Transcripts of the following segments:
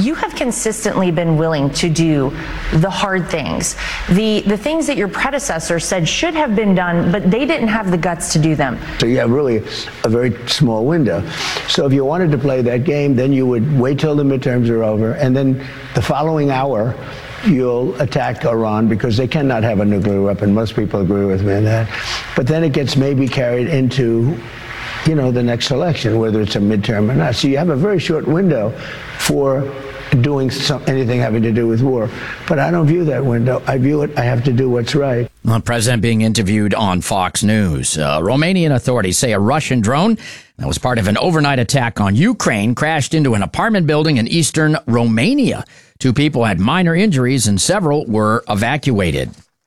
You have consistently been willing to do the hard things, the things that your predecessor said should have been done, but they didn't have the guts to do them. So you have really a very small window. So if you wanted to play that game, then you would wait till the midterms are over, and then the following hour, you'll attack Iran because they cannot have a nuclear weapon. Most people agree with me on that. But then it gets maybe carried into, the next election, whether it's a midterm or not. So you have a very short window for doing anything having to do with war. But I don't view that window. I view it, I have to do what's right. The president being interviewed on Fox News. Romanian authorities say a Russian drone that was part of an overnight attack on Ukraine crashed into an apartment building in eastern Romania. 2 people had minor injuries and several were evacuated.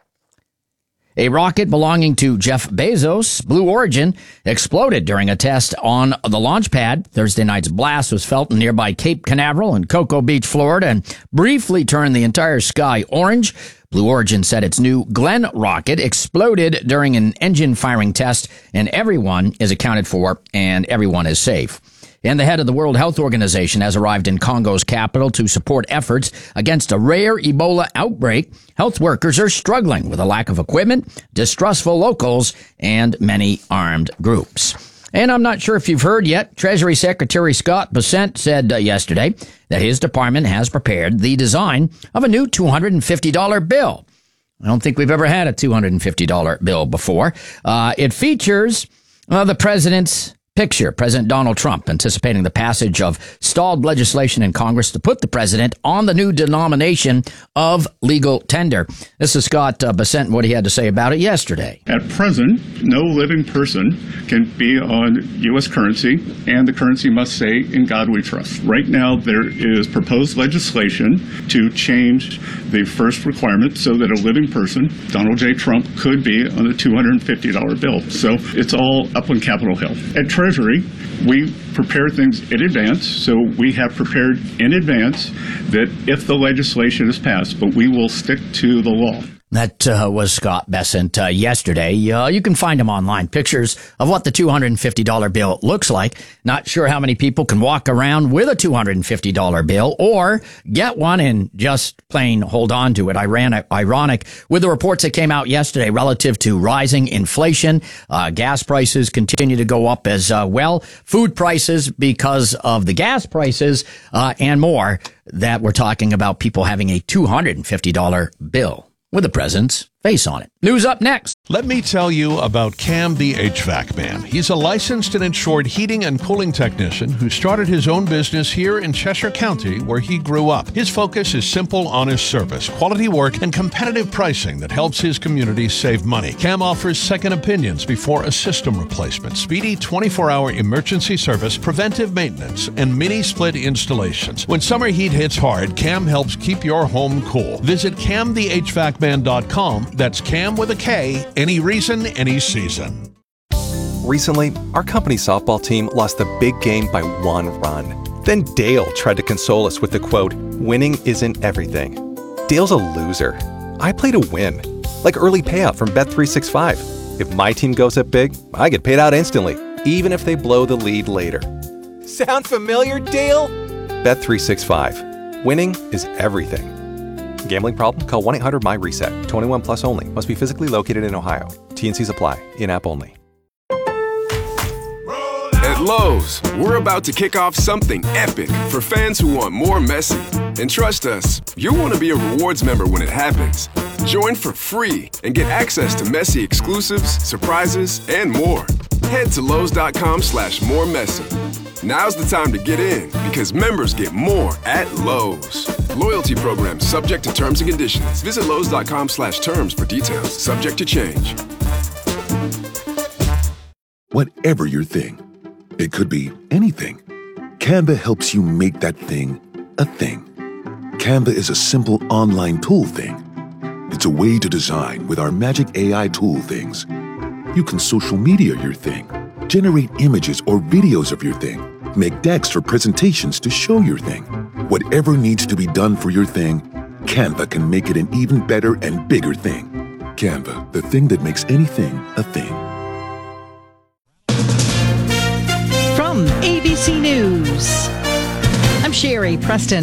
A rocket belonging to Jeff Bezos, Blue Origin, exploded during a test on the launch pad. Thursday night's blast was felt in nearby Cape Canaveral in Cocoa Beach, Florida, and briefly turned the entire sky orange. Blue Origin said its new Glenn rocket exploded during an engine firing test, and everyone is accounted for and everyone is safe. And the head of the World Health Organization has arrived in Congo's capital to support efforts against a rare Ebola outbreak. Health workers are struggling with a lack of equipment, distrustful locals, and many armed groups. And I'm not sure if you've heard yet, Treasury Secretary Scott Bessent said yesterday that his department has prepared the design of a new $250 bill. I don't think we've ever had a $250 bill before. It features the president's picture, President Donald Trump anticipating the passage of stalled legislation in Congress to put the president on the new denomination of legal tender. This is Scott Bessent, what he had to say about it yesterday. At present, no living person can be on U.S. currency, and the currency must say, "In God we trust." Right now, there is proposed legislation to change the first requirement so that a living person, Donald J. Trump, could be on a $250 bill. So it's all up on Capitol Hill. At Treasury, we prepare things in advance, so we have prepared in advance that if the legislation is passed, but we will stick to the law. That was Scott Bessent yesterday. You can find him online. Pictures of what the $250 bill looks like. Not sure how many people can walk around with a $250 bill or get one and just plain hold on to it. Ironic with the reports that came out yesterday relative to rising inflation. Gas prices continue to go up as well. Food prices because of the gas prices and more, that we're talking about people having a $250 bill with the president's face on it. News up next. Let me tell you about Cam the HVAC Man. He's a licensed and insured heating and cooling technician who started his own business here in Cheshire County, where he grew up. His focus is simple, honest service, quality work, and competitive pricing that helps his community save money. Cam offers second opinions before a system replacement, speedy 24-hour emergency service, preventive maintenance, and mini-split installations. When summer heat hits hard, Cam helps keep your home cool. Visit CamTheHVACman.com. That's Cam with a K, any reason, any season. Recently, our company softball team lost the big game by 1 run. Then Dale tried to console us with the quote, "Winning isn't everything." Dale's a loser. I play to win. Like early payout from Bet365. If my team goes up big, I get paid out instantly, even if they blow the lead later. Sound familiar, Dale? Bet365. Winning is everything. Gambling problem? Call 1-800-MY-RESET. 21 plus only. Must be physically located in Ohio. T&Cs apply. In-app only. At Lowe's, we're about to kick off something epic for fans who want more Messi. And trust us, you'll want to be a rewards member when it happens. Join for free and get access to Messi exclusives, surprises, and more. Head to Lowe's.com/moremessy. Now's the time to get in because members get more at Lowe's. Loyalty program subject to terms and conditions. Visit Lowe's.com/terms for details. Subject to change. Whatever your thing, it could be anything. Canva helps you make that thing a thing. Canva is a simple online tool thing. It's a way to design with our magic AI tool things. You can social media your thing, generate images or videos of your thing, make decks for presentations to show your thing. Whatever needs to be done for your thing, Canva can make it an even better and bigger thing. Canva, the thing that makes anything a thing. From ABC News, I'm Sherry Preston.